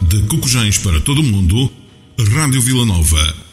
de Cocujães para todo o mundo, Rádio Vila Nova